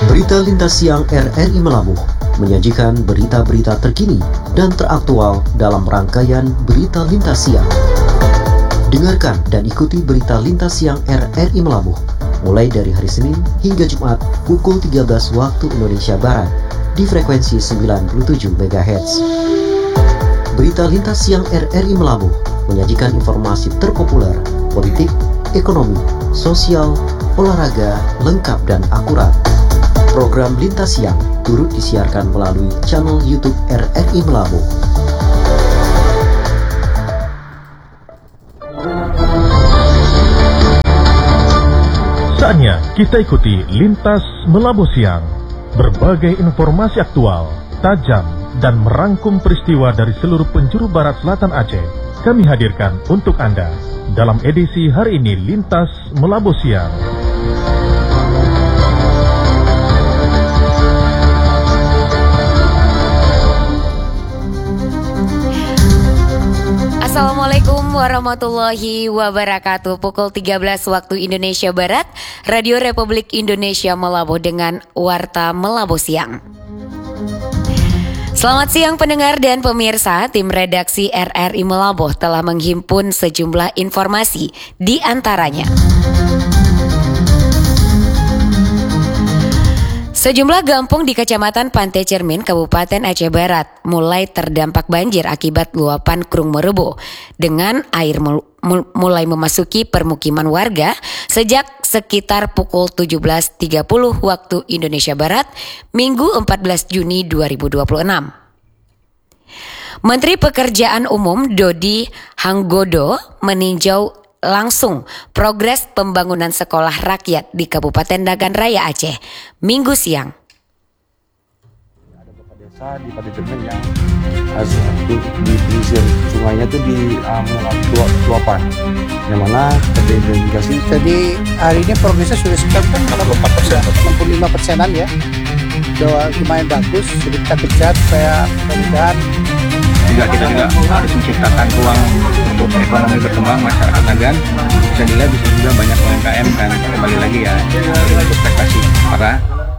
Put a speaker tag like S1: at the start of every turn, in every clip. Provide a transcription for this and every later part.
S1: Berita Lintas Siang RRI Melabuh menyajikan berita-berita terkini dan teraktual dalam rangkaian Berita Lintas Siang. Dengarkan dan ikuti Berita Lintas Siang RRI Melabuh mulai dari hari Senin hingga Jumat pukul 13 waktu Indonesia Barat di frekuensi 97 MHz. Berita Lintas Siang RRI Melabuh menyajikan informasi terpopuler, politik, ekonomi, sosial, olahraga, lengkap dan akurat. Program Lintas Siang turut disiarkan melalui channel YouTube RRI Melabuh.
S2: Saatnya kita ikuti Lintas Melabuh Siang. Berbagai informasi aktual, tajam, dan merangkum peristiwa dari seluruh penjuru barat selatan Aceh kami hadirkan untuk Anda dalam edisi hari ini Lintas Melabuh Siang.
S3: Assalamualaikum warahmatullahi wabarakatuh. Pukul 13 waktu Indonesia Barat, Radio Republik Indonesia Melabuh dengan Warta Melabuh Siang. Selamat siang pendengar dan pemirsa. Tim redaksi RRI Melabuh telah menghimpun sejumlah informasi, di antaranya sejumlah kampung di Kecamatan Pantai Cermin, Kabupaten Aceh Barat mulai terdampak banjir akibat luapan Krung Merebo dengan air mulai memasuki permukiman warga sejak sekitar pukul 17.30 waktu Indonesia Barat, Minggu 14 Juni 2026. Menteri Pekerjaan Umum Dodi Hanggodo meninjau langsung progres pembangunan sekolah rakyat di Kabupaten Nagan Raya Aceh, Minggu siang.
S4: Ada beberapa desa di Pantai Cermin yang di pesisir sungainya itu mengalami luapan, yang mana teridentifikasi.
S5: Jadi hari ini progresnya sudah sekitar 65%-an ya. Sudah lumayan bagus, jadi kita kejar supaya mudah-mudahan
S6: kita juga harus menciptakan ruang untuk ekonomi berkembang masyarakat Nagan. Bisa dilihat bisa juga banyak UMKM kan, kembali lagi ya untuk prestasi para.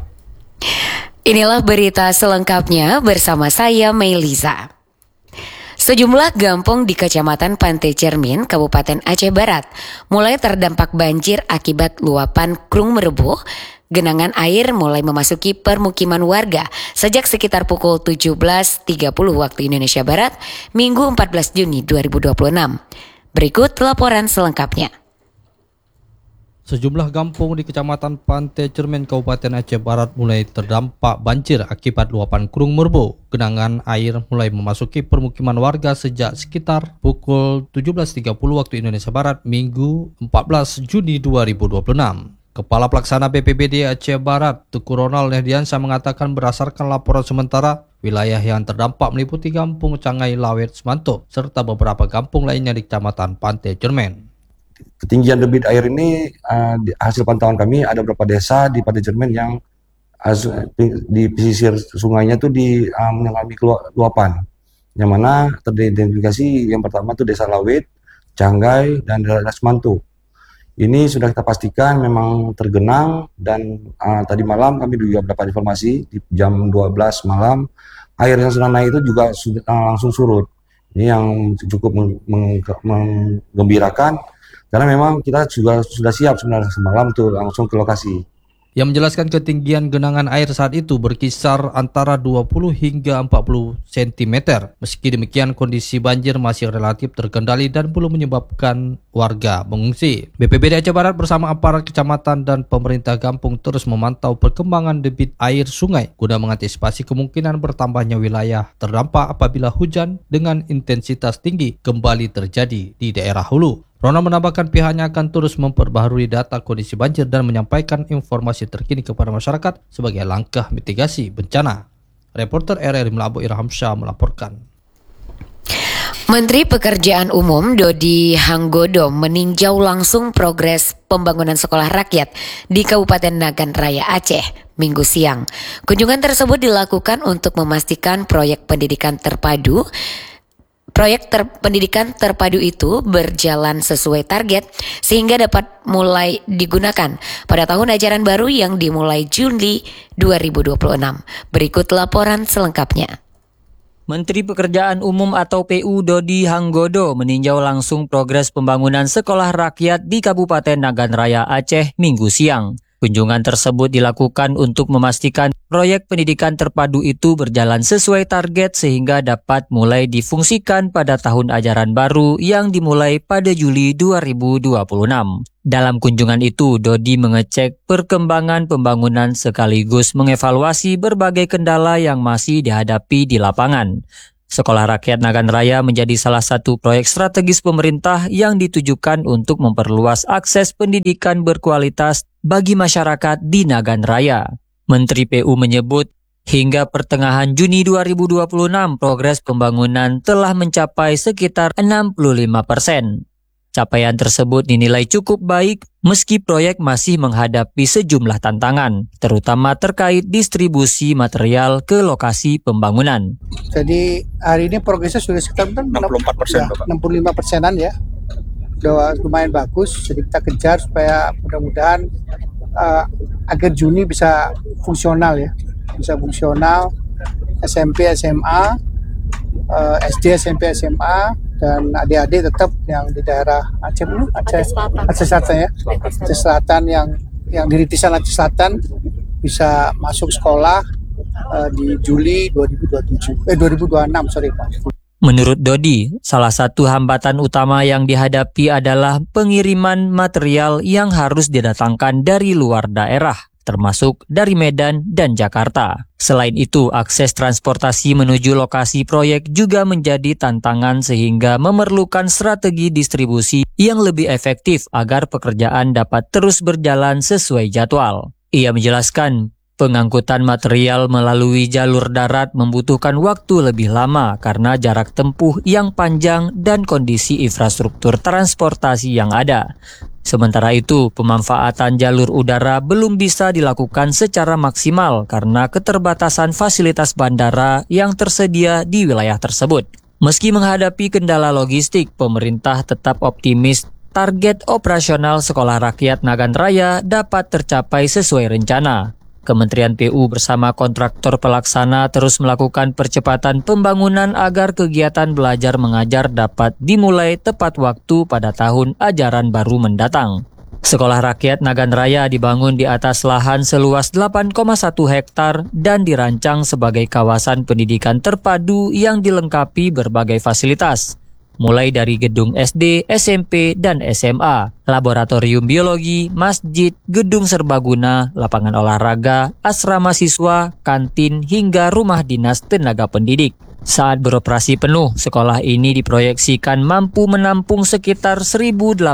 S3: Inilah berita selengkapnya bersama saya Melisa. Sejumlah kampung di Kecamatan Pantai Cermin, Kabupaten Aceh Barat mulai terdampak banjir akibat luapan Krung Merebo. Genangan air mulai memasuki permukiman warga sejak sekitar pukul 17.30 waktu Indonesia Barat, Minggu 14 Juni 2026. Berikut laporan selengkapnya.
S7: Sejumlah kampung di Kecamatan Pantai Cermin, Kabupaten Aceh Barat mulai terdampak banjir akibat luapan Krung Merebo. Genangan air mulai memasuki permukiman warga sejak sekitar pukul 17.30 waktu Indonesia Barat, Minggu 14 Juni 2026. Kepala Pelaksana BPBD Aceh Barat, Tuku Ronald Nehdiansyah mengatakan berdasarkan laporan sementara, wilayah yang terdampak meliputi Kampung Cangai Lawet Semanto, serta beberapa kampung lainnya di Kecamatan Pantai Cermin.
S4: Ketinggian debit air ini, hasil pantauan kami ada beberapa desa di Pantai Cermin yang di pesisir sungainya itu mengalami luapan, yang mana teridentifikasi yang pertama itu Desa Lawet, Cangai, dan Desa Semanto. Ini sudah kita pastikan memang tergenang dan tadi malam kami juga dapat informasi di jam 12 malam air yang sedang naik itu juga langsung surut. Ini yang cukup menggembirakan karena memang kita juga sudah siap sebenarnya semalam tuh langsung ke lokasi.
S7: Yang menjelaskan ketinggian genangan air saat itu berkisar antara 20 hingga 40 cm. Meski demikian, kondisi banjir masih relatif terkendali dan belum menyebabkan warga mengungsi. BPBD Aceh Barat bersama aparat kecamatan dan pemerintah kampung terus memantau perkembangan debit air sungai guna mengantisipasi kemungkinan bertambahnya wilayah terdampak apabila hujan dengan intensitas tinggi kembali terjadi di daerah hulu. Ronald menambahkan pihaknya akan terus memperbaharui data kondisi banjir dan menyampaikan informasi terkini kepada masyarakat sebagai langkah mitigasi bencana. Reporter RRI Melabuh Irham Syah melaporkan.
S3: Menteri Pekerjaan Umum Dodi Hanggodo meninjau langsung progres pembangunan sekolah rakyat di Kabupaten Nagan Raya Aceh, Minggu siang. Kunjungan tersebut dilakukan untuk memastikan proyek pendidikan terpadu Proyek pendidikan terpadu itu berjalan sesuai target sehingga dapat mulai digunakan pada tahun ajaran baru yang dimulai Juli 2026. Berikut laporan selengkapnya.
S8: Menteri Pekerjaan Umum atau PU Dodi Hanggodo meninjau langsung progres pembangunan sekolah rakyat di Kabupaten Nagan Raya, Aceh, Minggu siang. Kunjungan tersebut dilakukan untuk memastikan proyek pendidikan terpadu itu berjalan sesuai target sehingga dapat mulai difungsikan pada tahun ajaran baru yang dimulai pada Juli 2026. Dalam kunjungan itu, Dodi mengecek perkembangan pembangunan sekaligus mengevaluasi berbagai kendala yang masih dihadapi di lapangan. Sekolah Rakyat Nagan Raya menjadi salah satu proyek strategis pemerintah yang ditujukan untuk memperluas akses pendidikan berkualitas bagi masyarakat di Nagan Raya. Menteri PU menyebut, hingga pertengahan Juni 2026, progres pembangunan telah mencapai sekitar 65%. Capaian tersebut dinilai cukup baik meski proyek masih menghadapi sejumlah tantangan, terutama terkait distribusi material ke lokasi pembangunan.
S5: Jadi hari ini progresnya sudah sekitar
S6: 64%, Bapak.
S5: 65%-an ya. Udah lumayan bagus, jadi kita kejar supaya mudah-mudahan akhir Juni bisa fungsional ya. Bisa fungsional SMP, SMA, SD, SMP, SMA, dan adik-adik tetap yang di daerah Aceh Selatan ya. Aceh Selatan yang di Ritisan Aceh Selatan bisa masuk sekolah di Juli 2026, Pak.
S8: Menurut Dodi, salah satu hambatan utama yang dihadapi adalah pengiriman material yang harus didatangkan dari luar daerah, termasuk dari Medan dan Jakarta. Selain itu, akses transportasi menuju lokasi proyek juga menjadi tantangan sehingga memerlukan strategi distribusi yang lebih efektif agar pekerjaan dapat terus berjalan sesuai jadwal. Ia menjelaskan, pengangkutan material melalui jalur darat membutuhkan waktu lebih lama karena jarak tempuh yang panjang dan kondisi infrastruktur transportasi yang ada. Sementara itu, pemanfaatan jalur udara belum bisa dilakukan secara maksimal karena keterbatasan fasilitas bandara yang tersedia di wilayah tersebut. Meski menghadapi kendala logistik, pemerintah tetap optimis target operasional Sekolah Rakyat Nagan Raya dapat tercapai sesuai rencana. Kementerian PU bersama kontraktor pelaksana terus melakukan percepatan pembangunan agar kegiatan belajar mengajar dapat dimulai tepat waktu pada tahun ajaran baru mendatang. Sekolah Rakyat Nagan Raya dibangun di atas lahan seluas 8,1 hektar dan dirancang sebagai kawasan pendidikan terpadu yang dilengkapi berbagai fasilitas. Mulai dari gedung SD, SMP, dan SMA, laboratorium biologi, masjid, gedung serbaguna, lapangan olahraga, asrama siswa, kantin, hingga rumah dinas tenaga pendidik. Saat beroperasi penuh, sekolah ini diproyeksikan mampu menampung sekitar 1.088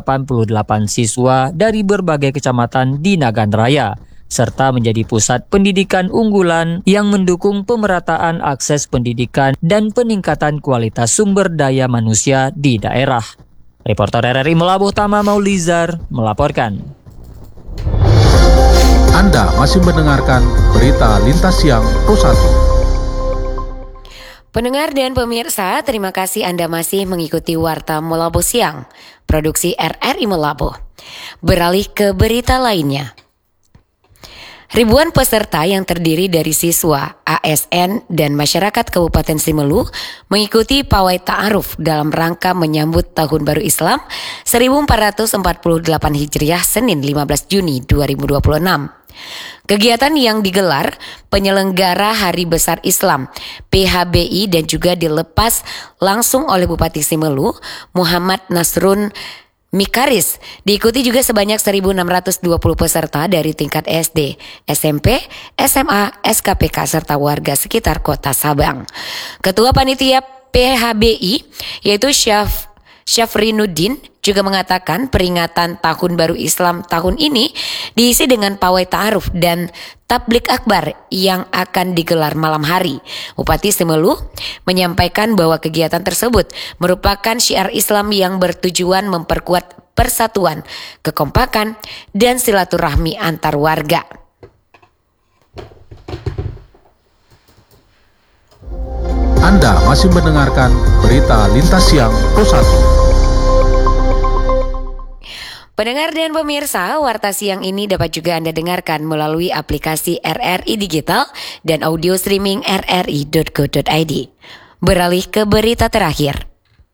S8: siswa dari berbagai kecamatan di Nagan Raya, serta menjadi pusat pendidikan unggulan yang mendukung pemerataan akses pendidikan dan peningkatan kualitas sumber daya manusia di daerah. Reporter RRI Melabuh Tama Maulizar melaporkan.
S2: Anda masih mendengarkan berita Lintas Siang Pro 1.
S3: Pendengar dan pemirsa, terima kasih Anda masih mengikuti Warta Melabuh Siang, produksi RRI Melabuh. Beralih ke berita lainnya. Ribuan peserta yang terdiri dari siswa, ASN, dan masyarakat Kabupaten Simelu mengikuti pawai ta'aruf dalam rangka menyambut Tahun Baru Islam 1448 Hijriah Senin 15 Juni 2026. Kegiatan yang digelar penyelenggara Hari Besar Islam PHBI dan juga dilepas langsung oleh Bupati Simelu Muhammad Nasrun Mikaris, diikuti juga sebanyak 1.620 peserta dari tingkat SD, SMP, SMA, SKPK serta warga sekitar kota Sabang. Ketua Panitia PHBI yaitu Syafrinuddin juga mengatakan peringatan Tahun Baru Islam tahun ini diisi dengan pawai ta'aruf dan tablik akbar yang akan digelar malam hari. Bupati Simelu menyampaikan bahwa kegiatan tersebut merupakan syiar Islam yang bertujuan memperkuat persatuan, kekompakan, dan silaturahmi antar warga.
S2: Anda masih mendengarkan Berita Lintas Siang Pro 1.
S3: Pendengar dan pemirsa, Warta Siang ini dapat juga Anda dengarkan melalui aplikasi RRI Digital dan audio streaming rri.co.id. Beralih ke berita terakhir.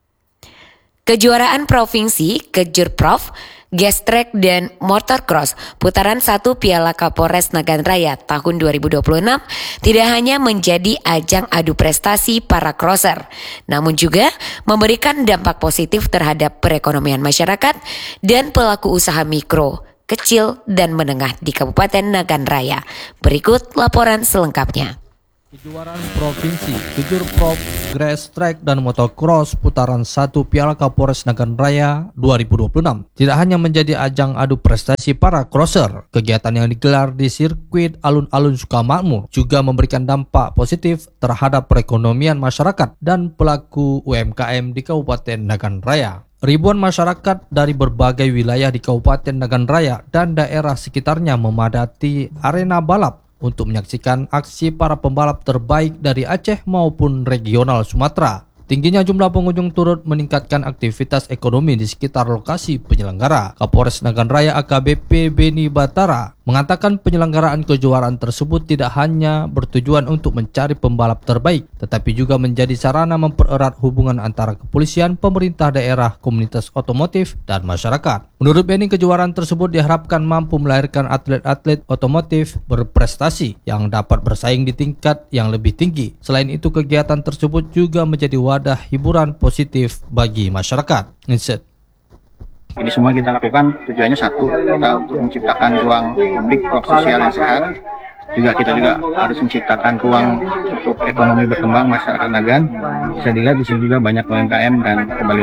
S3: Kejuaraan Provinsi, Kejurprov, Gestrek dan Motorcross putaran 1 Piala Kapolres Nagan Raya tahun 2026 tidak hanya menjadi ajang adu prestasi para crosser, namun juga memberikan dampak positif terhadap perekonomian masyarakat dan pelaku usaha mikro, kecil dan menengah di Kabupaten Nagan Raya. Berikut laporan selengkapnya.
S7: Kejuaraan Provinsi, Kejurprov, Gestrek dan Motocross putaran 1 Piala Kapolres Nagan Raya 2026 tidak hanya menjadi ajang adu prestasi para crosser. Kegiatan yang digelar di sirkuit alun-alun Sukamakmur juga memberikan dampak positif terhadap perekonomian masyarakat dan pelaku UMKM di Kabupaten Nagan Raya. Ribuan masyarakat dari berbagai wilayah di Kabupaten Nagan Raya dan daerah sekitarnya memadati arena balap untuk menyaksikan aksi para pembalap terbaik dari Aceh maupun regional Sumatera. Tingginya jumlah pengunjung turut meningkatkan aktivitas ekonomi di sekitar lokasi penyelenggara. Kapolres Nagan Raya AKBP Beni Batara mengatakan penyelenggaraan kejuaraan tersebut tidak hanya bertujuan untuk mencari pembalap terbaik, tetapi juga menjadi sarana mempererat hubungan antara kepolisian, pemerintah daerah, komunitas otomotif, dan masyarakat. Menurut Beni, kejuaraan tersebut diharapkan mampu melahirkan atlet-atlet otomotif berprestasi yang dapat bersaing di tingkat yang lebih tinggi. Selain itu, kegiatan tersebut juga menjadi wadah hiburan positif bagi masyarakat. Insert.
S6: Ini semua kita lakukan tujuannya satu, kita untuk menciptakan ruang publik, ruang sosial yang sehat. Kita juga harus menciptakan ruang untuk ekonomi berkembang masyarakat Nagan. Bisa dilihat di sini juga banyak UMKM dan kembali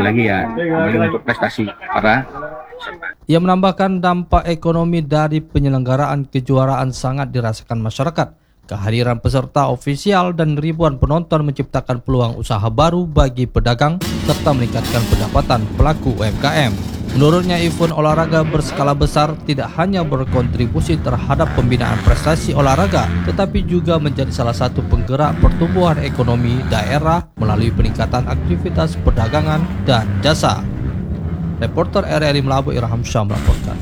S6: untuk prestasi para peserta.
S7: Ia menambahkan dampak ekonomi dari penyelenggaraan kejuaraan sangat dirasakan masyarakat. Kehadiran peserta ofisial dan ribuan penonton menciptakan peluang usaha baru bagi pedagang serta meningkatkan pendapatan pelaku UMKM. Menurutnya, event olahraga berskala besar tidak hanya berkontribusi terhadap pembinaan prestasi olahraga, tetapi juga menjadi salah satu penggerak pertumbuhan ekonomi daerah melalui peningkatan aktivitas perdagangan dan jasa. Reporter RRI Melabu Irham Syam melaporkan.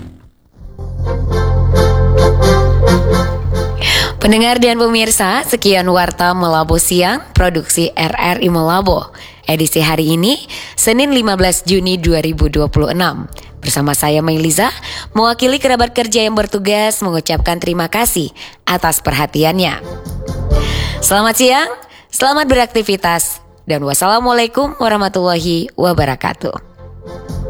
S3: Pendengar dan pemirsa, sekian Warta Melabo Siang, produksi RRI Melabo. Edisi hari ini, Senin 15 Juni 2026. Bersama saya Mailiza, mewakili kerabat kerja yang bertugas mengucapkan terima kasih atas perhatiannya. Selamat siang, selamat beraktivitas, dan wassalamualaikum warahmatullahi wabarakatuh.